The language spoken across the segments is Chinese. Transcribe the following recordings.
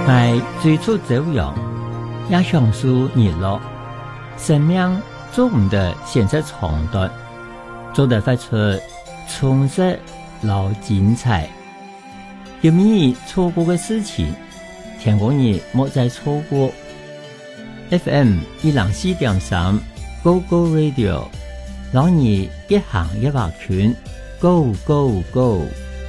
我最初走样，也享受日落。生命总唔得显出长短，总得发出充实老精彩。有你错过嘅事情，天光日莫再错过。FM 104.3 Go Go Radio， 讓你一行一畫圈 ，Go Go Go！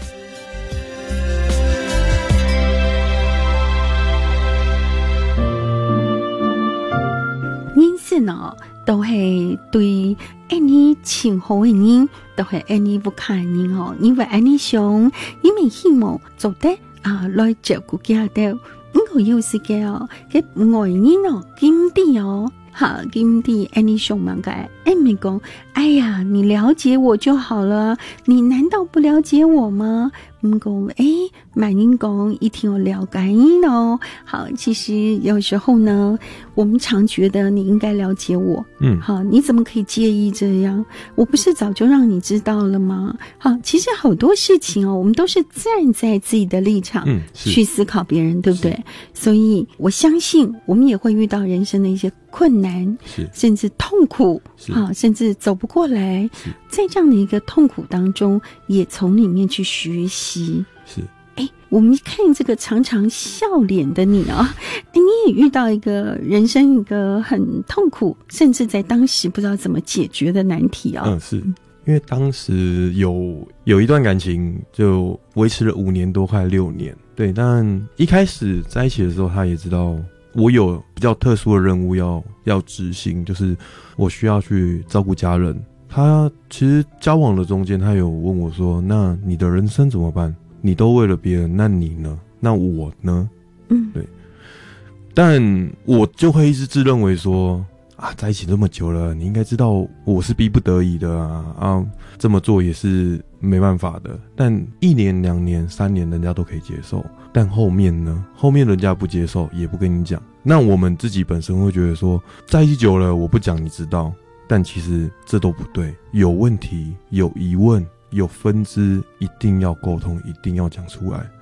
人生哦，都係對愛你親好嘅人，都係愛你不卡嘅人哦。因為愛你想，因為希望做得來照顧家的。我有時嘅哦，嘅外人哦，金地哦，好金地，愛你想問嘅，咪講，哎呀，你了解我就好了，你難道不了解我嗎？唔講，滿人講一定要了解你哦。好，其實有時候呢，我們常覺得你應該了解我，好，你怎麼可以介意這樣？我不是早就讓你知道了嗎？好，其實好多事情哦，我們都是站在自己的立場去思考別人，對不對？所以我相信我們也會遇到人生的一些困難，甚至痛苦，好，甚至走不過來，在這樣的一個痛苦當中，也從裡面去學習。 是， 我們看這個常常笑臉的你啊，你也遇到一個人生一個很痛苦，甚至在當時不知道怎麼解決的難題啊。 是因為當時有一段感情就維持了5年多，快6年。對，但一開始在一起的時候，他也知道我有比較特殊的任務要執行，就是我需要去照顧家人。他其實交往的中間，他有問我說，那你的人生怎麼辦？你都為了別人，那你呢？那我呢？對。但我就會一直自認為說，在一起這麼久了，你應該知道我是逼不得已的啊，這麼做也是沒辦法的。但1年、2年、3年人家都可以接受，但後面呢？後面人家不接受，也不跟你講。那我們自己本身會覺得說，在一起久了，我不講你知道。但其實這都不對，有問題、有疑問、有分支，一定要溝通，一定要講出來。